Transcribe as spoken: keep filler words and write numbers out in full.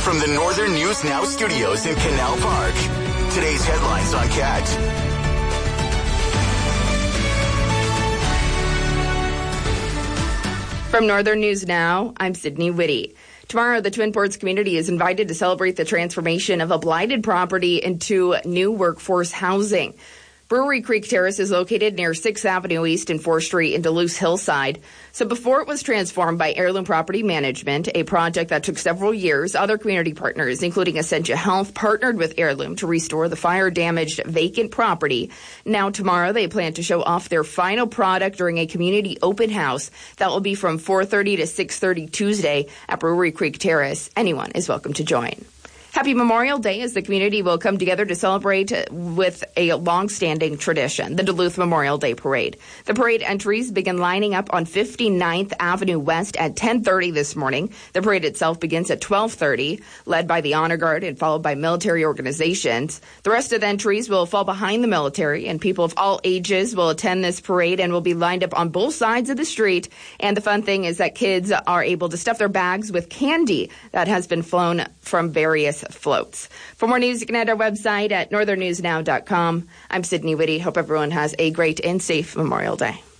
from the Northern News Now studios in Canal Park. Today's headlines on Cat. From Northern News Now, I'm Sydney Whitty. Tomorrow, the Twin Ports community is invited to celebrate the transformation of a blighted property into new workforce housing. Brewery Creek Terrace is located near sixth Avenue East and fourth Street in Duluth Hillside. So before it was transformed by Heirloom Property Management, a project that took several years, other community partners, including Essentia Health, partnered with Heirloom to restore the fire-damaged vacant property. Now tomorrow, they plan to show off their final product during a community open house that will be from four thirty to six thirty Tuesday at Brewery Creek Terrace. Anyone is welcome to join. Happy Memorial Day as the community will come together to celebrate with a long-standing tradition, the Duluth Memorial Day Parade. The parade entries begin lining up on fifty-ninth Avenue West at ten thirty this morning. The parade itself begins at twelve thirty, led by the Honor Guard and followed by military organizations. The rest of the entries will fall behind the military, and people of all ages will attend this parade and will be lined up on both sides of the street. And the fun thing is that kids are able to stuff their bags with candy that has been flown from various floats. For more news, you can head to our website at northern news now dot com. I'm Sydney Whitty. Hope everyone has a great and safe Memorial Day.